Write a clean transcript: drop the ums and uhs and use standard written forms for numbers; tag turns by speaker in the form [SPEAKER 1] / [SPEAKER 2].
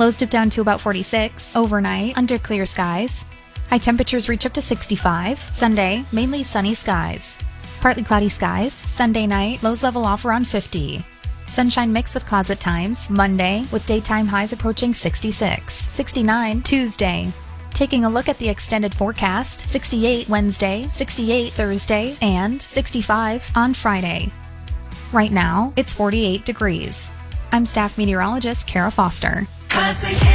[SPEAKER 1] Lows dip down to about 46. Overnight, under clear skies. High temperatures reach up to 65. Sunday, mainly sunny skies. Partly cloudy skies. Sunday night, lows level off around 50. Sunshine mixed with clouds at times. Monday, with daytime highs approaching 66. 69 Tuesday. Taking a look at the extended forecast, 68 Wednesday, 68 Thursday, and 65 on Friday. Right now, it's 48 degrees. I'm staff meteorologist Kara Foster.